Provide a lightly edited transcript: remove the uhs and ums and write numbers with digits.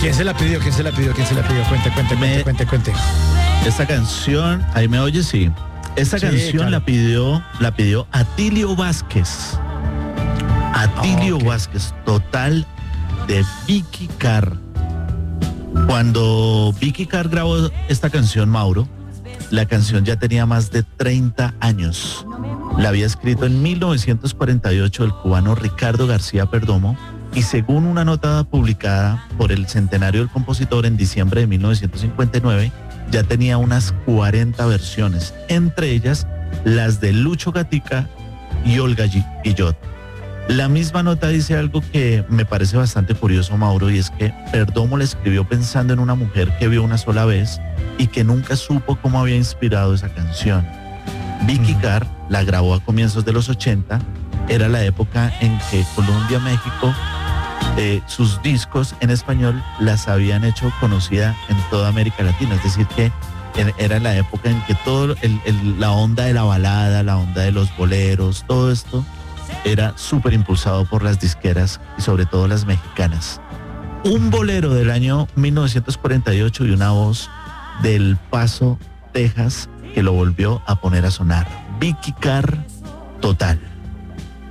¿Quién se la pidió? ¿Quién se la pidió? ¿Quién se la pidió? Cuente. Esta canción, ahí me oyes, sí. Esta canción claro. la pidió Atilio Vázquez. Atilio Vázquez, Total, de Vicky Carr. Cuando Vicky Carr grabó esta canción, Mauro, la canción ya tenía más de 30 años. La había escrito en 1948 el cubano Ricardo García Perdomo, y según una nota publicada por el centenario del compositor en diciembre de 1959, ya tenía unas 40 versiones, entre ellas las de Lucho Gatica y Olga Guillot. La misma nota dice algo que me parece bastante curioso, Mauro, y es que Perdomo le escribió pensando en una mujer que vio una sola vez y que nunca supo cómo había inspirado esa canción. Vicky Carr la grabó a comienzos de los 80, era la época en que Colombia, México, sus discos en español las habían hecho conocida en toda América Latina, es decir que era la época en que todo la onda de la balada, la onda de los boleros, todo esto era súper impulsado por las disqueras y sobre todo las mexicanas. Un bolero del año 1948 y una voz del Paso, Texas, que lo volvió a poner a sonar. Vicky Carr, Total.